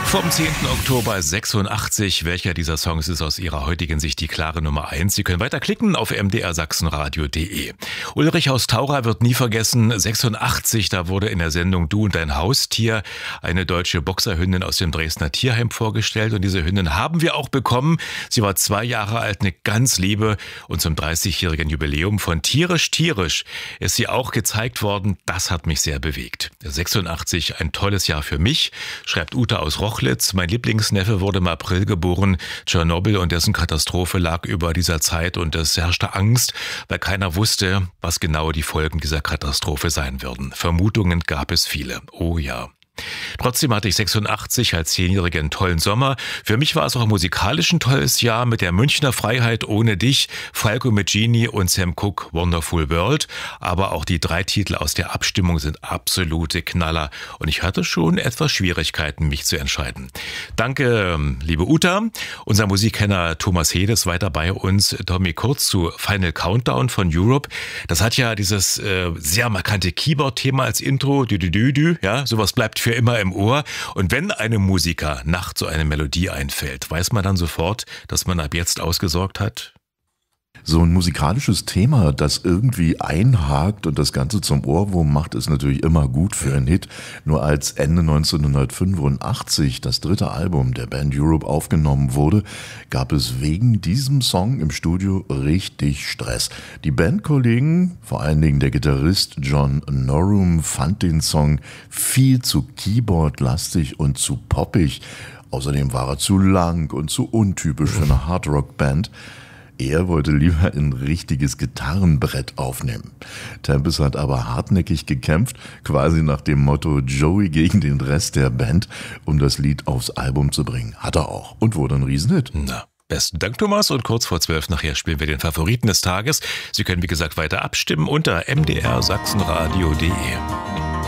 Vom 10. Oktober 86. Welcher dieser Songs ist aus Ihrer heutigen Sicht die klare Nummer 1? Sie können weiter klicken auf mdrsachsenradio.de. Ulrich aus Taura wird nie vergessen, 86, da wurde in der Sendung Du und dein Haustier eine deutsche Boxerhündin aus dem Dresdner Tierheim vorgestellt. Und diese Hündin haben wir auch bekommen. Sie war 2 Jahre alt, eine ganz liebe. Und zum 30-jährigen Jubiläum von Tierisch ist sie auch gezeigt worden. Das hat mich sehr bewegt. 86, ein tolles Jahr für mich, schreibt Uta aus Rochlitz. Mein Lieblingsneffe wurde im April geboren. Tschernobyl und dessen Katastrophe lag über dieser Zeit und es herrschte Angst, weil keiner wusste, was genau die Folgen dieser Katastrophe sein würden. Vermutungen gab es viele. Oh ja. Trotzdem hatte ich 86 als 10-Jähriger einen tollen Sommer. Für mich war es auch musikalisch ein tolles Jahr mit der Münchner Freiheit ohne dich, Falco mit Genie und Sam Cooke Wonderful World. Aber auch die 3 Titel aus der Abstimmung sind absolute Knaller. Und ich hatte schon etwas Schwierigkeiten, mich zu entscheiden. Danke, liebe Uta. Unser Musikkenner Thomas Hedes weiter bei uns. Tommy, kurz zu Final Countdown von Europe. Das hat ja dieses sehr markante Keyboard-Thema als Intro. Ja, sowas bleibt für immer im Ohr. Und wenn einem Musiker nachts so eine Melodie einfällt, weiß man dann sofort, dass man ab jetzt ausgesorgt hat? So ein musikalisches Thema, das irgendwie einhakt und das Ganze zum Ohrwurm macht, ist natürlich immer gut für einen Hit. Nur als Ende 1985 das 3. Album der Band Europe aufgenommen wurde, gab es wegen diesem Song im Studio richtig Stress. Die Bandkollegen, vor allen Dingen der Gitarrist John Norum, fand den Song viel zu Keyboard-lastig und zu poppig. Außerdem war er zu lang und zu untypisch für eine Hardrock-Band. Er wollte lieber ein richtiges Gitarrenbrett aufnehmen. Tempest hat aber hartnäckig gekämpft, quasi nach dem Motto Joey gegen den Rest der Band, um das Lied aufs Album zu bringen. Hat er auch und wurde ein Riesenhit. Na, besten Dank, Thomas. Und kurz vor 12 nachher spielen wir den Favoriten des Tages. Sie können, wie gesagt, weiter abstimmen unter mdrsachsenradio.de.